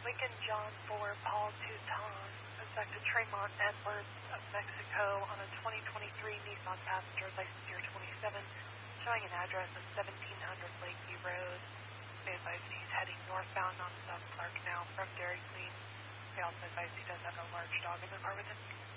Lincoln John 4, Paul Touton, effect to Tremont Edwards of Mexico on a 2023 Nissan passenger license year 27, showing an address of 1700 Lakeview Road. They advise he's heading northbound on South Clark now from Dairy Queen. They also advise he does have a large dog in the car with him.